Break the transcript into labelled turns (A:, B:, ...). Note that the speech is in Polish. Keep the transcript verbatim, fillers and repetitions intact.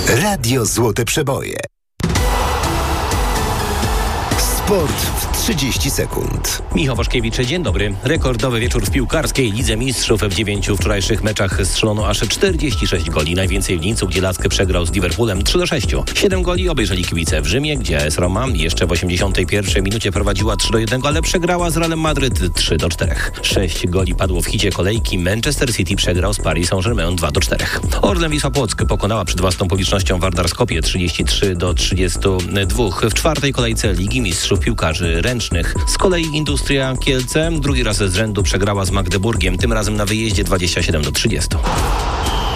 A: Radio Złote Przeboje. Sport w trzydzieści sekund.
B: Michał Waszkiewicz, dzień dobry. Rekordowy wieczór w piłkarskiej Lidze Mistrzów. W dziewięciu wczorajszych meczach strzelono aż czterdzieści sześć goli. Najwięcej w Lincu, gdzie Lask przegrał z Liverpoolem trzy do sześciu. siedem goli obejrzeli kibice w Rzymie, gdzie A S Roma jeszcze w osiemdziesiątej pierwszej minucie prowadziła trzy do jednego, ale przegrała z Realem Madryt trzy do czterech. sześć goli padło w hicie kolejki. Manchester City przegrał z Paris Saint-Germain dwa do czterech. Orlen Wisła Płock pokonała przed własną publicznością Vardar Skopje trzydzieści trzy do trzydziestu dwóch. W czwartej kolejce Ligi Mistrzów Piłkarzy Ręcznych. Z kolei Industria Kielce drugi raz z rzędu przegrała z Magdeburgiem, tym razem na wyjeździe dwadzieścia siedem do trzydziestu.